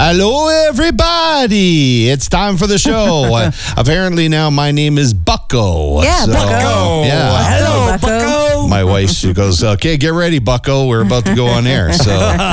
Hello, everybody. It's time for the show. Apparently now my name is Bucko. Yeah, Bucko. Yeah. Hello, Bucko. My wife, she goes, okay, get ready, Bucko. We're about to go on air. So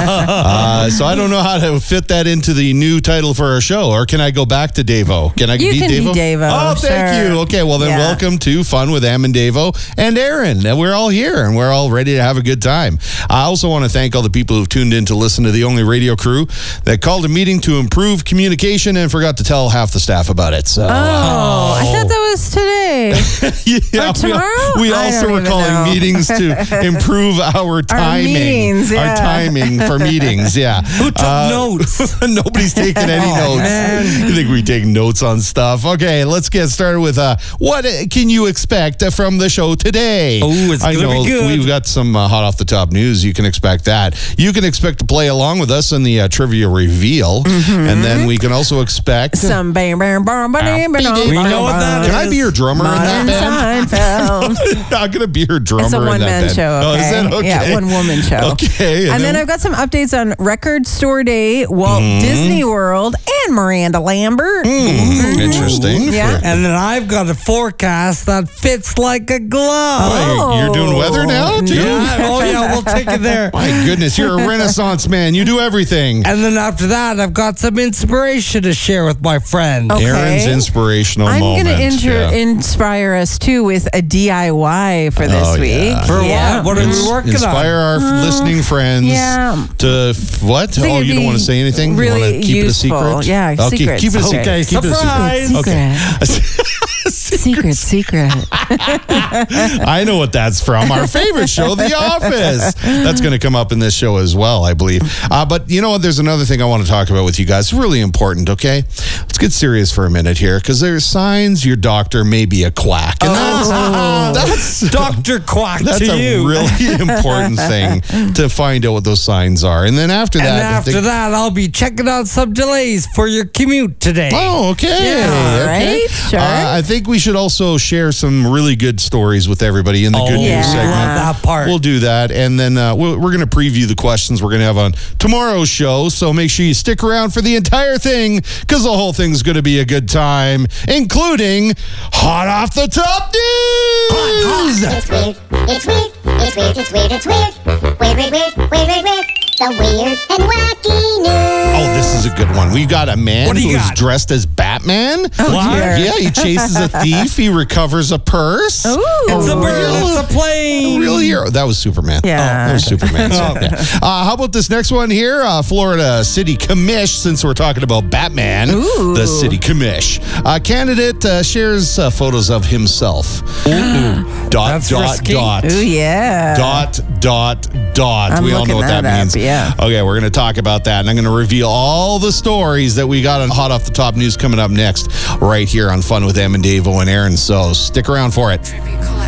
I don't know how to fit that into the new title for our show. Or can I go back to Davo? Can I be Davo? You can be Davo. Oh, thank you. Okay, well then welcome to Fun with Em and Davo and Aaron. And we're all here and we're all ready to have a good time. I also want to thank all the people who've tuned in to listen to the only radio crew that called a meeting to improve communication and forgot to tell half the staff about it. So, I thought that was today. Yeah, or tomorrow? We also were calling meetings to improve our timing. Meetings, yeah. Our timing for meetings, yeah. Who took notes? Nobody's taking any notes. Man. You think we take notes on stuff? Okay, let's get started with what can you expect from the show today? Oh, it's going to be good. We've got some hot off the top news. You can expect that. You can expect to play along with us in the trivia reveal. And then we can also expect some bam bam bam bam bam. We know what that is. Can I be your drummer in that band? Seinfeld. I'm going to be your drummer It's a in that one-man band. show, okay? Oh, is that okay? Yeah, one-woman show. Okay. And then I've got some updates on Record Store Day, Walt Disney World, and Miranda Lambert. Interesting. Yeah. And then I've got a forecast that fits like a glove. Wait, you're doing weather now, too? Yeah, we'll take it there. My goodness, you're a Renaissance man. You do everything. And then after that, I've got some inspiration to share with my friends. Okay. Aaron's inspirational I'm moment. going to inspire us, too, with a DIY for this week. For what? What are we working Inspire on? our listening friends to what? Oh, you don't want to say anything? Really you want to keep useful. it a secret? Yeah, okay, secrets. keep it a Okay. secret. Keep Surprise. it a secret. Secret. I know what that's from. Our favorite show, The Office. That's going to come up in this show as well, I believe. But you know what? There's another thing I want to talk about with you guys. It's really important, okay? Let's get serious for a minute here because there's signs your doctor may be a quack. And that's Dr. Quack That's to a you. really important thing to find out what those signs are. And then after that... And after that, I'll be checking out some delays for your commute today. Oh, okay. Yeah, okay. right, sure. I think we should also share some really good stories with everybody in the good news segment. That part. We'll do that. And then we're going to preview the questions we're going to have on tomorrow's show. So make sure you stick around for the entire thing because the whole thing's going to be a good time, including Hot Off the Top News. It's weird. It's weird. It's weird. It's weird. It's weird. Weird, weird, weird, weird, weird, weird. The weird and wacky news. Oh, this is a good one. We got a man who's dressed as Batman. What? Yeah, he chases a thief. He recovers a purse. Ooh. It's a bird. It's a plane. Real hero. That was Superman. Yeah. That was Superman. Yeah. How about this next one here? Florida City Commish, since we're talking about Batman. Ooh. The City Commish. Candidate shares photos of himself. That's risky. Ooh, yeah. Dot. I'm We all know looking what that that up, means. yeah. Okay, we're going to talk about that, and I'm going to reveal all the stories that we got on Hot Off the Top News coming up next, right here on Fun with Em and Davo and Aaron. So stick around for it.